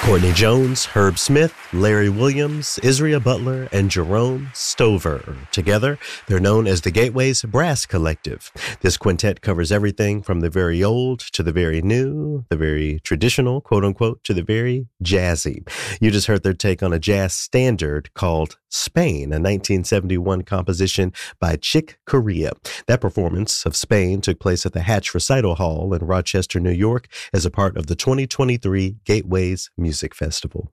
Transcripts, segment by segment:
Courtney Jones, Herb Smith, Larry Williams, Isaiah Butler, and Jerome Stover. Together, they're known as the Gateways Brass Collective. This quintet covers everything from the very old to the very new, the very traditional, quote-unquote, to the very jazzy. You just heard their take on a jazz standard called Spain, a 1971 composition by Chick Corea. That performance of Spain took place at the Hatch Recital Hall in Rochester, New York, as a part of the 2023 Gateways Music Festival.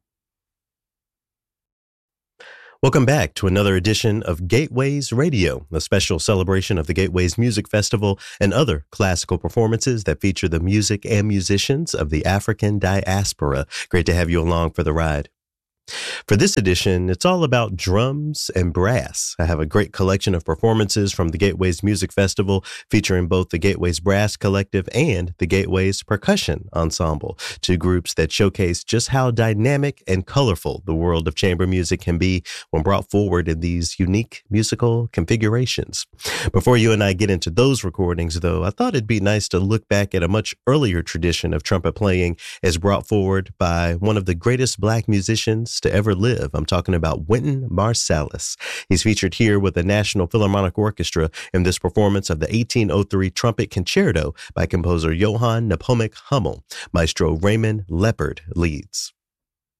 Welcome back to another edition of Gateways Radio, a special celebration of the Gateways Music Festival and other classical performances that feature the music and musicians of the African diaspora. Great to have you along for the ride. For this edition, it's all about drums and brass. I have a great collection of performances from the Gateways Music Festival featuring both the Gateways Brass Collective and the Gateways Percussion Ensemble, two groups that showcase just how dynamic and colorful the world of chamber music can be when brought forward in these unique musical configurations. Before you and I get into those recordings, though, I thought it'd be nice to look back at a much earlier tradition of trumpet playing as brought forward by one of the greatest Black musicians to ever live. I'm talking about Wynton Marsalis. He's featured here with the National Philharmonic Orchestra in this performance of the 1803 Trumpet Concerto by composer Johann Nepomuk Hummel. Maestro Raymond Leppard leads.